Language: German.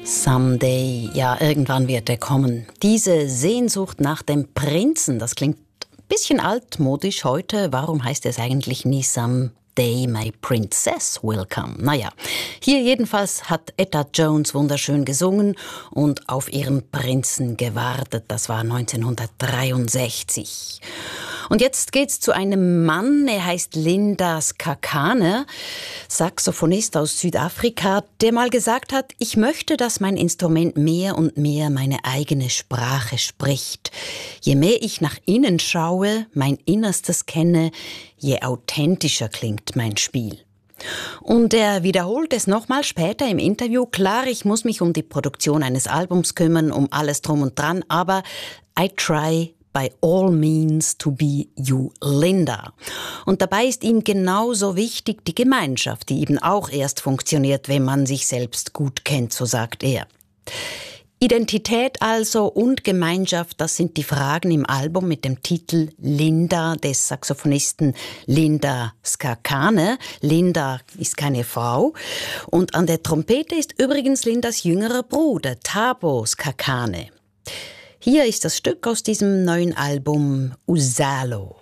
Someday, ja, irgendwann wird er kommen. Diese Sehnsucht nach dem Prinzen, das klingt ein bisschen altmodisch heute. Warum heißt es eigentlich nie Someday my princess will come? Naja, hier jedenfalls hat Etta Jones wunderschön gesungen und auf ihren Prinzen gewartet. Das war 1963. Und jetzt geht's zu einem Mann, er heißt Linda Skakane, Saxophonist aus Südafrika, der mal gesagt hat, ich möchte, dass mein Instrument mehr und mehr meine eigene Sprache spricht. Je mehr ich nach innen schaue, mein Innerstes kenne, je authentischer klingt mein Spiel. Und er wiederholt es nochmal später im Interview. Klar, ich muss mich um die Produktion eines Albums kümmern, um alles drum und dran, aber I try by all means to be you, Linda. Und dabei ist ihm genauso wichtig die Gemeinschaft, die eben auch erst funktioniert, wenn man sich selbst gut kennt, so sagt er. Identität also und Gemeinschaft, das sind die Fragen im Album mit dem Titel Linda des Saxophonisten Linda Skakane. Linda ist keine Frau. Und an der Trompete ist übrigens Lindas jüngerer Bruder Thabo Skakane. Hier ist das Stück aus diesem neuen Album Uzalo.